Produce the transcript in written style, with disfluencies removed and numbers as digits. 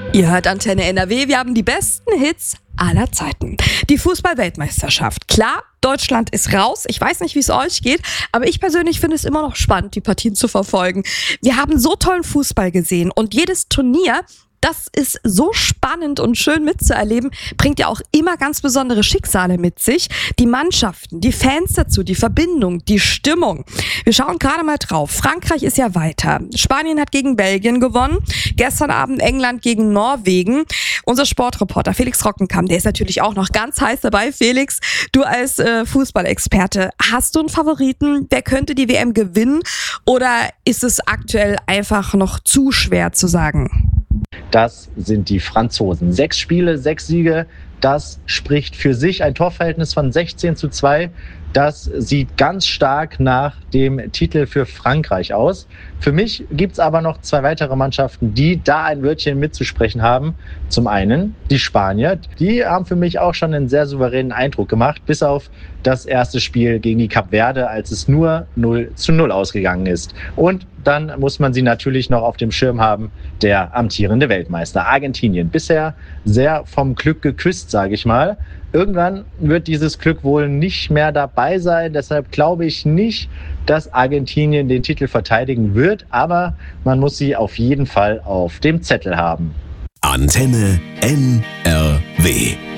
Ihr hört Antenne NRW, wir haben die besten Hits aller Zeiten. Die Fußball-Weltmeisterschaft. Klar, Deutschland ist raus. Ich weiß nicht, wie es euch geht, aber ich persönlich finde es immer noch spannend, die Partien zu verfolgen. Wir haben so tollen Fußball gesehen und jedes Turnier, das ist so spannend und schön mitzuerleben, bringt ja auch immer ganz besondere Schicksale mit sich. Die Mannschaften, die Fans dazu, die Verbindung, die Stimmung. Wir schauen gerade mal drauf. Frankreich ist ja weiter. Spanien hat gegen Belgien gewonnen. Gestern Abend England gegen Norwegen. Unser Sportreporter Felix Rockenkamp, der ist natürlich auch noch ganz heiß dabei. Felix, du als Fußballexperte, hast du einen Favoriten? Wer könnte die WM gewinnen? Oder ist es aktuell einfach noch zu schwer zu sagen? Das sind die Franzosen. 6 Spiele, 6 Siege. Das spricht für sich. Ein Torverhältnis von 16:2. Das sieht ganz stark nach dem Titel für Frankreich aus. Für mich gibt es aber noch 2 weitere Mannschaften, die da ein Wörtchen mitzusprechen haben. Zum einen die Spanier. Die haben für mich auch schon einen sehr souveränen Eindruck gemacht, bis auf das erste Spiel gegen die Kap Verde, als es nur 0:0 ausgegangen ist. Und dann muss man sie natürlich noch auf dem Schirm haben, der amtierende Weltmeister Argentinien. Bisher sehr vom Glück geküsst, sage ich mal. Irgendwann wird dieses Glück wohl nicht mehr dabei sein. Deshalb glaube ich nicht, dass Argentinien den Titel verteidigen wird. Aber man muss sie auf jeden Fall auf dem Zettel haben. Antenne NRW.